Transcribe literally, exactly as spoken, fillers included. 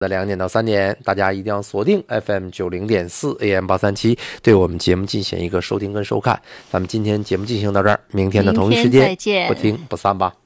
的两点到三点，大家一定要锁定 F M 九零点四 A M 八三七，对我们节目进行一个收听跟收看。咱们今天节目进行到这儿，明天的同一时间不听不散吧。